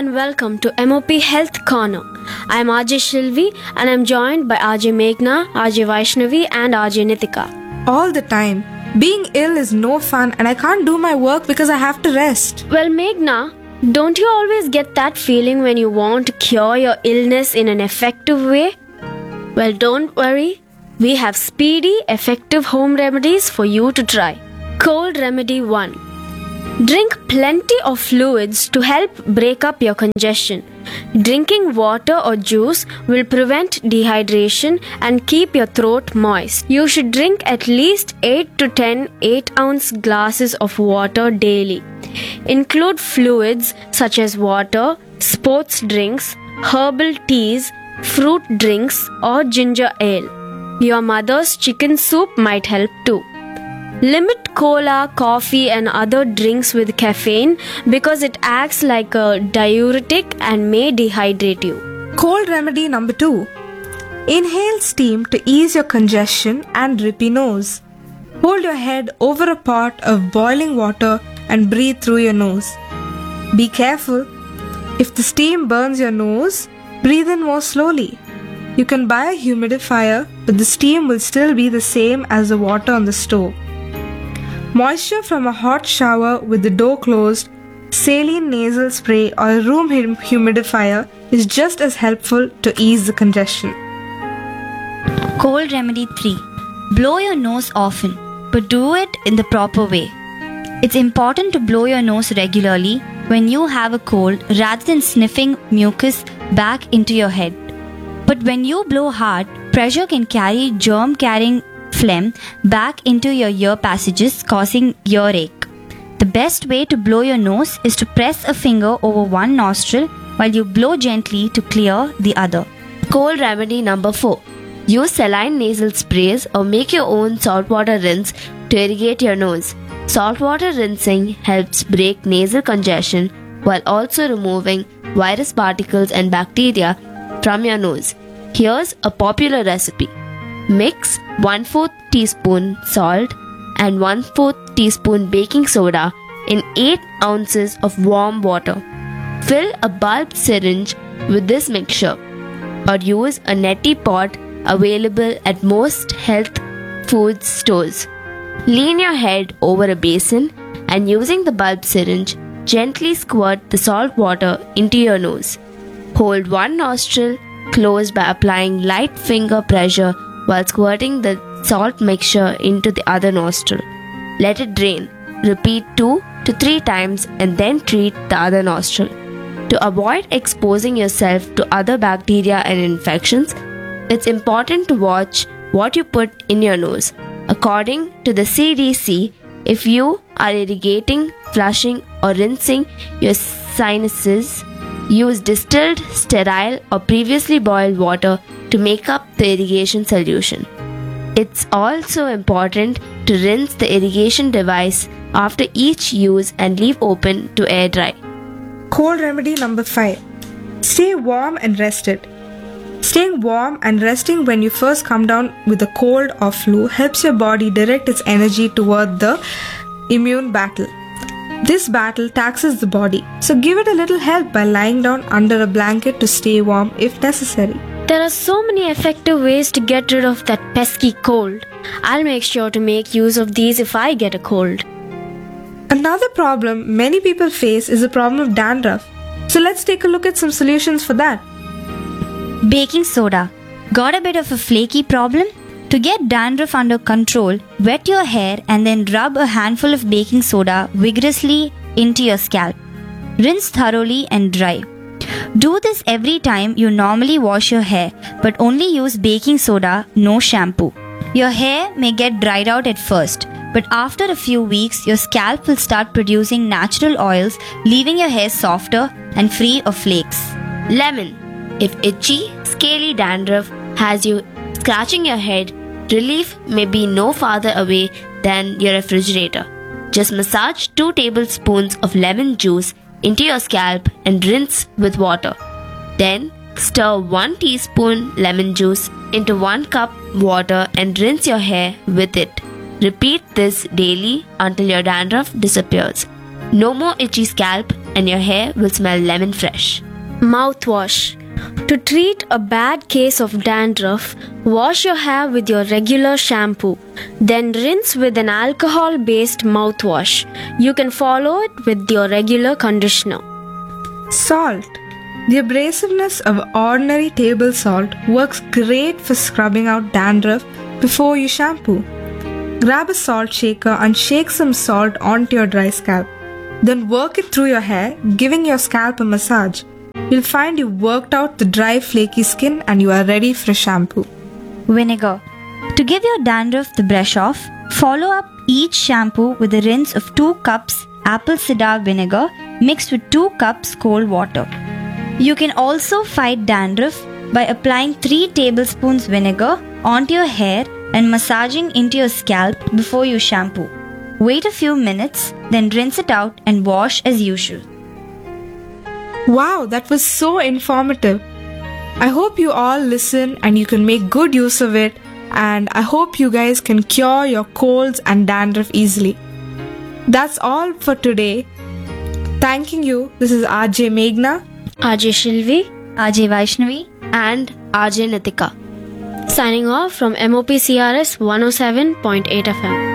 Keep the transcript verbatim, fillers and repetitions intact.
and welcome to M O P Health Corner. I am R J Shilvi and I am joined by R J Meghna, R J Vaishnavi and R J Nitika. All the time. Being ill is no fun and I can't do my work because I have to rest. Well, Meghna, don't you always get that feeling when you want to cure your illness in an effective way? Well, don't worry. We have speedy, effective home remedies for you to try. Cold Remedy one. Drink plenty of fluids to help break up your congestion. Drinking water or juice will prevent dehydration and keep your throat moist. You should drink at least eight to ten eight-ounce glasses of water daily. Include fluids such as water, sports drinks, herbal teas, fruit drinks, or ginger ale. Your mother's chicken soup might help too. Limit cola, coffee and other drinks with caffeine because it acts like a diuretic and may dehydrate you. Cold remedy number two. Inhale steam to ease your congestion and drippy nose. Hold your head over a pot of boiling water and breathe through your nose. Be careful. If the steam burns your nose, breathe in more slowly. You can buy a humidifier, but the steam will still be the same as the water on the stove. Moisture from a hot shower with the door closed, saline nasal spray or a room hum- humidifier is just as helpful to ease the congestion. Cold Remedy three. Blow your nose often, but do it in the proper way. It's important to blow your nose regularly when you have a cold rather than sniffing mucus back into your head. But when you blow hard, pressure can carry germ-carrying phlegm back into your ear passages, causing earache. The best way to blow your nose is to press a finger over one nostril while you blow gently to clear the other. Cold remedy number four. Use saline nasal sprays or make your own saltwater rinse to irrigate your nose. Saltwater rinsing helps break nasal congestion while also removing virus particles and bacteria from your nose. Here's a popular recipe. Mix one fourth teaspoon salt and one fourth teaspoon baking soda in eight ounces of warm water. Fill a bulb syringe with this mixture or use a neti pot available at most health food stores. Lean your head over a basin and using the bulb syringe, gently squirt the salt water into your nose. Hold one nostril closed by applying light finger pressure while squirting the salt mixture into the other nostril. Let it drain. Repeat two to three times and then treat the other nostril. To avoid exposing yourself to other bacteria and infections, it's important to watch what you put in your nose. According to the C D C, if you are irrigating, flushing or rinsing your sinuses, use distilled, sterile or previously boiled water to make up the irrigation solution. It's also important to rinse the irrigation device after each use and leave open to air dry. Cold remedy number five. Stay warm and rested. Staying warm and resting when you first come down with a cold or flu helps your body direct its energy toward the immune battle. This battle taxes the body, so give it a little help by lying down under a blanket to stay warm if necessary. There are so many effective ways to get rid of that pesky cold. I'll make sure to make use of these if I get a cold. Another problem many people face is the problem of dandruff. So let's take a look at some solutions for that. Baking soda. Got a bit of a flaky problem? To get dandruff under control, wet your hair and then rub a handful of baking soda vigorously into your scalp. Rinse thoroughly and dry. Do this every time you normally wash your hair, but only use baking soda, no shampoo. Your hair may get dried out at first, but after a few weeks, your scalp will start producing natural oils, leaving your hair softer and free of flakes. Lemon. If itchy, scaly dandruff has you scratching your head, relief may be no farther away than your refrigerator. Just massage two tablespoons of lemon juice into your scalp and rinse with water. Then stir one teaspoon lemon juice into one cup water and rinse your hair with it. Repeat this daily until your dandruff disappears. No more itchy scalp, and your hair will smell lemon fresh. Mouthwash. To treat a bad case of dandruff, wash your hair with your regular shampoo. Then rinse with an alcohol based mouthwash. You can follow it with your regular conditioner. Salt. The abrasiveness of ordinary table salt works great for scrubbing out dandruff before you shampoo. Grab a salt shaker and shake some salt onto your dry scalp. Then work it through your hair, giving your scalp a massage. You'll find you've worked out the dry, flaky skin and you are ready for a shampoo. Vinegar. To give your dandruff the brush off, follow up each shampoo with a rinse of two cups apple cider vinegar mixed with two cups cold water. You can also fight dandruff by applying three tablespoons vinegar onto your hair and massaging into your scalp before you shampoo. Wait a few minutes, then rinse it out and wash as usual. Wow, that was so informative. I hope you all listen and you can make good use of it, and I hope you guys can cure your colds and dandruff easily. That's all for today. Thanking you. This is R J Meghna, R J Shilvi, R J Vaishnavi. And R J Nitika. signing off from M O P C R S one oh seven point eight F M.